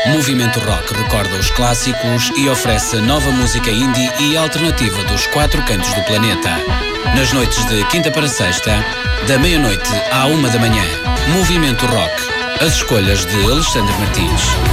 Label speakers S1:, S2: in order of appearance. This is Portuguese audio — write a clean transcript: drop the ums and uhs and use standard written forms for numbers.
S1: Movimento Rock recorda os clássicos e oferece nova música indie e alternativa dos 4 cantos do planeta. Nas noites de quinta para sexta, da meia-noite à 1 da manhã. Movimento Rock. As escolhas de Alexandre Martins.